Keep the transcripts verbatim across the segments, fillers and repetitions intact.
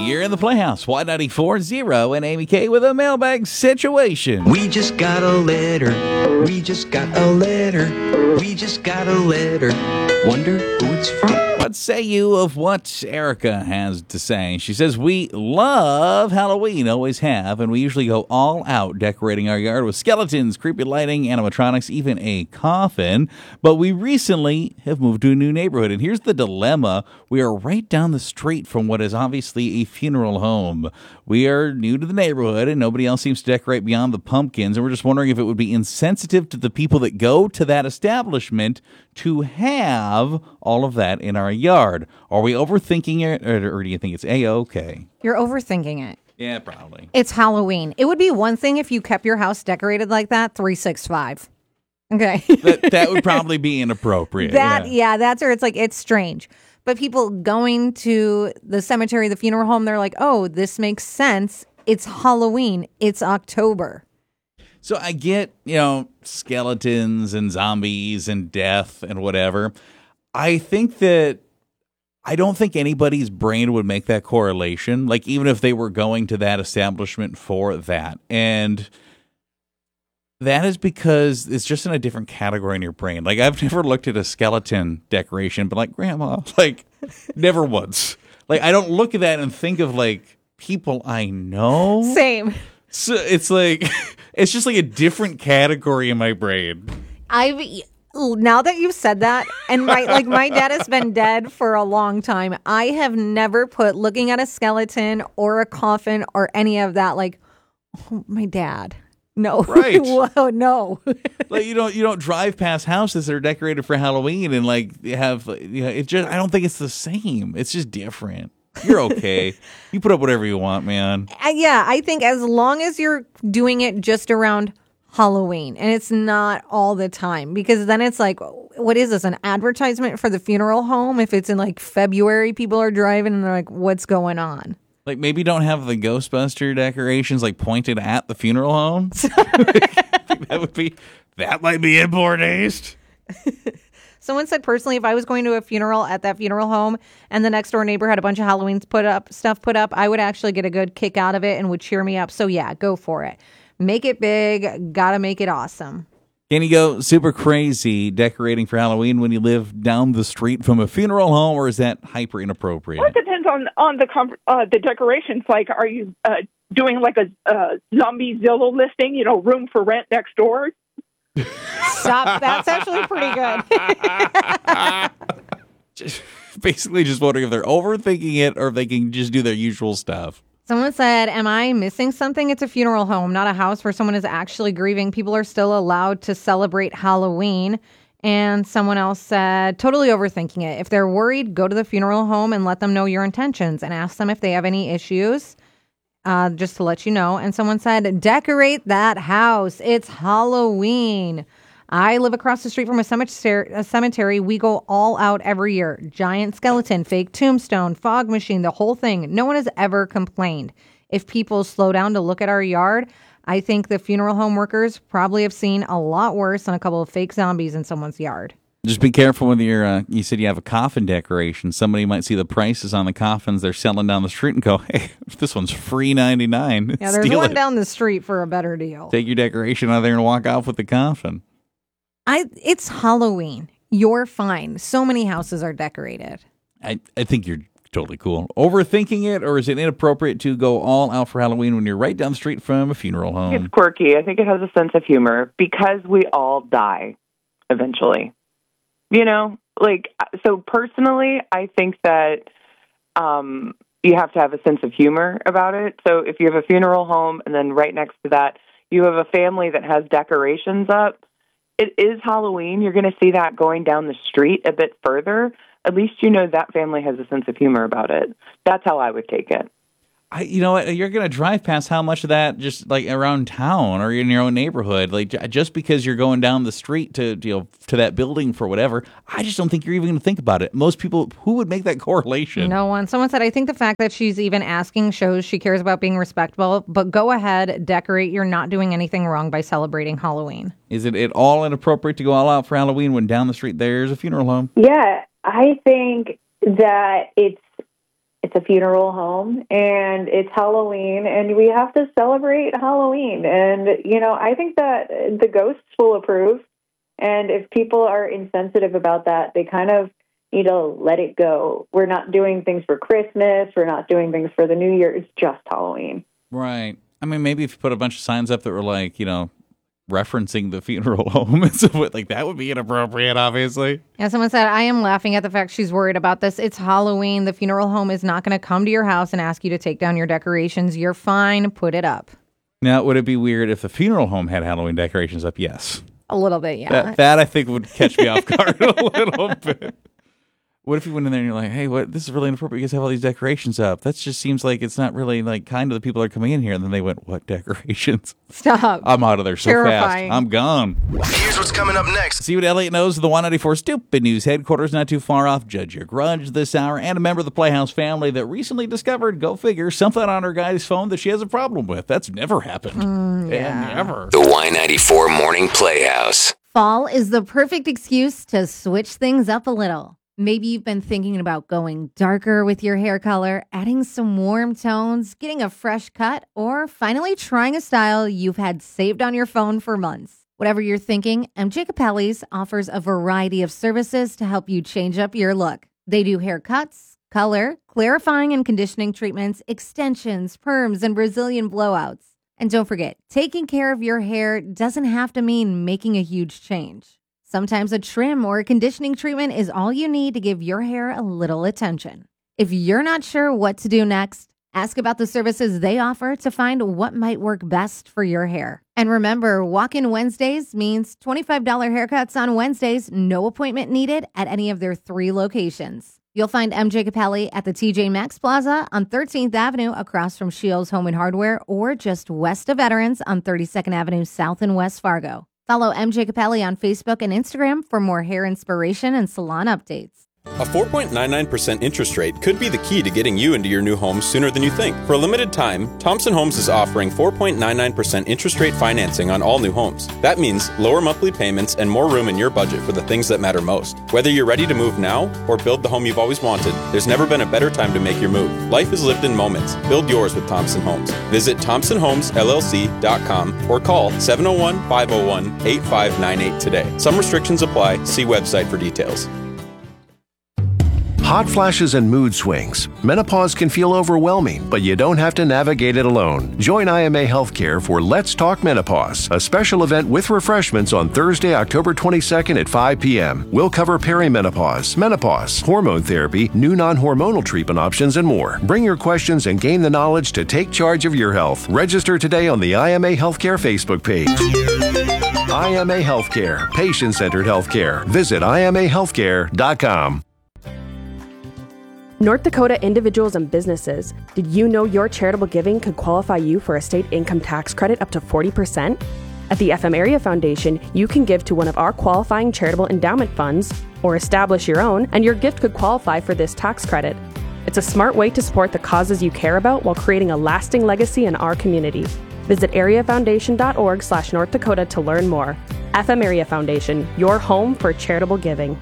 You're in the Playhouse, Y ninety-four point zero, and Amy K with a mailbag situation. We just got a letter. We just got a letter. We just got a letter. Wonder who it's from. What say you of what Erica has to say? She says, we love Halloween, always have, and we usually go all out decorating our yard with skeletons, creepy lighting, animatronics, even a coffin. But we recently have moved to a new neighborhood, and here's the dilemma. We are right down the street from what is obviously a funeral home. We are new to the neighborhood, and nobody else seems to decorate beyond the pumpkins, and we're just wondering if it would be insensitive to the people that go to that establishment to have all of that in our yard. Are we overthinking it, or, or do you think it's A-okay? You're overthinking it. Yeah, probably. It's Halloween. It would be one thing if you kept your house decorated like that three sixty-five. Okay. that, that would probably be inappropriate. That, yeah. yeah, that's where it's like, it's strange. But people going to the cemetery, the funeral home, they're like, oh, this makes sense. It's Halloween. It's October. So I get, you know, skeletons and zombies and death and whatever. I think that I don't think anybody's brain would make that correlation, like even if they were going to that establishment for that. And that is because it's just in a different category in your brain. Like, I've never looked at a skeleton decoration, but like, grandma, like, never once. Like, I don't look at that and think of like people I know. Same. So it's like, it's just like a different category in my brain. I've now that you've said that, and my like my dad has been dead for a long time. I have never put looking at a skeleton or a coffin or any of that like, oh, my dad. No, right? Whoa, no. Like, you don't you don't drive past houses that are decorated for Halloween and like you have you know it just I don't think it's the same. It's just different. You're okay. You put up whatever you want, man. Uh, yeah, I think as long as you're doing it just around Halloween and it's not all the time, because then it's like, what is this, an advertisement for the funeral home? If it's in like February, people are driving and they're like, what's going on? Like, maybe don't have the Ghostbuster decorations like pointed at the funeral home. that would be that might be in poor taste. Someone said personally, if I was going to a funeral at that funeral home and the next door neighbor had a bunch of Halloween put up stuff put up, I would actually get a good kick out of it and would cheer me up. So yeah, go for it. Make it big. Gotta make it awesome. Can you go super crazy decorating for Halloween when you live down the street from a funeral home, or is that hyper inappropriate? Well, it depends on on the com- uh, the decorations. Like, are you uh, doing like a uh, zombie Zillow listing? You know, room for rent next door. Stop. That's actually pretty good. just, basically just wondering if they're overthinking it or if they can just do their usual stuff. Someone said, am I missing something? It's a funeral home, not a house where someone is actually grieving. People are still allowed to celebrate Halloween. And someone else said, totally overthinking it. If they're worried, go to the funeral home and let them know your intentions and ask them if they have any issues. Uh, just to let you know. And someone said, decorate that house. It's Halloween. I live across the street from a cemetery. A cemetery. We go all out every year. Giant skeleton, fake tombstone, fog machine, the whole thing. No one has ever complained. If people slow down to look at our yard, I think the funeral home workers probably have seen a lot worse than a couple of fake zombies in someone's yard. Just be careful with your, uh, you said you have a coffin decoration. Somebody might see the prices on the coffins they're selling down the street and go, hey, this one's free ninety-nine. Yeah, there's Steal one it. down the street for a better deal. Take your decoration out of there and walk off with the coffin. I. It's Halloween. You're fine. So many houses are decorated. I, I think you're totally cool. Overthinking it, or is it inappropriate to go all out for Halloween when you're right down the street from a funeral home? It's quirky. I think it has a sense of humor because we all die eventually. You know, like, so personally, I think that um, you have to have a sense of humor about it. So if you have a funeral home and then right next to that, you have a family that has decorations up, it is Halloween. You're going to see that going down the street a bit further. At least you know that family has a sense of humor about it. That's how I would take it. I, you know what? You're going to drive past how much of that just like around town or in your own neighborhood. Like, just because you're going down the street to, you know, to that building for whatever, I just don't think you're even going to think about it. Most people, who would make that correlation? No one. Someone said, I think the fact that she's even asking shows she cares about being respectable, but go ahead, decorate. You're not doing anything wrong by celebrating Halloween. Is it at all inappropriate to go all out for Halloween when down the street there's a funeral home? Yeah, I think that it's it's a funeral home and it's Halloween and we have to celebrate Halloween. And, you know, I think that the ghosts will approve. And if people are insensitive about that, they kind of need to let it go. We're not doing things for Christmas. We're not doing things for the New Year. It's just Halloween. Right. I mean, maybe if you put a bunch of signs up that were like, you know, referencing the funeral home and so like that would be inappropriate, obviously. Yeah, someone said, I am laughing at the fact she's worried about this. It's Halloween. The funeral home is not going to come to your house and ask you to take down your decorations. You're fine. Put it up. Now, would it be weird if the funeral home had Halloween decorations up? Yes. A little bit, yeah. That, that I think would catch me off guard a little bit. What if you went in there and you're like, hey, what? This is really inappropriate. You guys have all these decorations up. That just seems like it's not really like kind to the people that are coming in here. And then they went, what decorations? Stop. I'm out of there so Terrifying. fast. I'm gone. Here's what's coming up next. See what Elliot knows. The one ninety-four Stupid News headquarters not too far off. Judge Your Grudge this hour. And a member of the Playhouse family that recently discovered, go figure, something on her guy's phone that she has a problem with. That's never happened. Mm, yeah. And never. The Y ninety-four Morning Playhouse. Fall is the perfect excuse to switch things up a little. Maybe you've been thinking about going darker with your hair color, adding some warm tones, getting a fresh cut, or finally trying a style you've had saved on your phone for months. Whatever you're thinking, M J Capelli's offers a variety of services to help you change up your look. They do haircuts, color, clarifying and conditioning treatments, extensions, perms, and Brazilian blowouts. And don't forget, taking care of your hair doesn't have to mean making a huge change. Sometimes a trim or a conditioning treatment is all you need to give your hair a little attention. If you're not sure what to do next, ask about the services they offer to find what might work best for your hair. And remember, Walk-In Wednesdays means twenty-five dollars haircuts on Wednesdays, no appointment needed at any of their three locations. You'll find M J Capelli at the T J Maxx Plaza on thirteenth Avenue across from Shields Home and Hardware, or just west of Veterans on thirty-second Avenue South in West Fargo. Follow M J Capelli on Facebook and Instagram for more hair inspiration and salon updates. A four point nine nine percent interest rate could be the key to getting you into your new home sooner than you think. For a limited time, Thompson Homes is offering four point nine nine percent interest rate financing on all new homes. That means lower monthly payments and more room in your budget for the things that matter most. Whether you're ready to move now or build the home you've always wanted, there's never been a better time to make your move. Life is lived in moments. Build yours with Thompson Homes. Visit thompson homes l l c dot com or call seven oh one, five oh one, eight five nine eight today. Some restrictions apply. See website for details. Hot flashes and mood swings. Menopause can feel overwhelming, but you don't have to navigate it alone. Join I M A Healthcare for Let's Talk Menopause, a special event with refreshments on Thursday, October twenty-second at five p.m. We'll cover perimenopause, menopause, hormone therapy, new non-hormonal treatment options, and more. Bring your questions and gain the knowledge to take charge of your health. Register today on the I M A Healthcare Facebook page. I M A Healthcare, patient-centered healthcare. Visit I M A healthcare dot com. North Dakota individuals and businesses, did you know your charitable giving could qualify you for a state income tax credit up to forty percent? At the F M Area Foundation, you can give to one of our qualifying charitable endowment funds or establish your own, and your gift could qualify for this tax credit. It's a smart way to support the causes you care about while creating a lasting legacy in our community. Visit areafoundation.org slash North Dakota to learn more. F M Area Foundation, your home for charitable giving.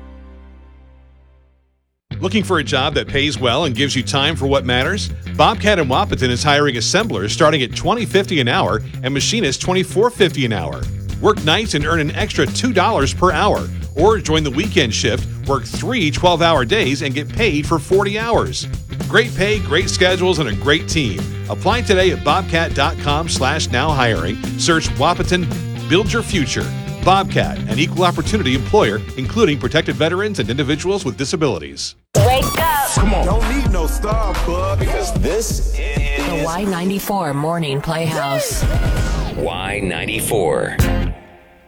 Looking for a job that pays well and gives you time for what matters? Bobcat and Wahpeton is hiring assemblers starting at twenty dollars and fifty cents an hour and machinists twenty-four dollars and fifty cents an hour. Work nights and earn an extra two dollars per hour. Or join the weekend shift, work three twelve-hour days and get paid for forty hours. Great pay, great schedules, and a great team. Apply today at bobcat.com slash now hiring. Search Wahpeton, build your future. Bobcat, an equal opportunity employer, including protected veterans and individuals with disabilities. Wake up! Come on. Don't need no Starbucks. Because this is the Y ninety-four Morning Playhouse. Y ninety-four.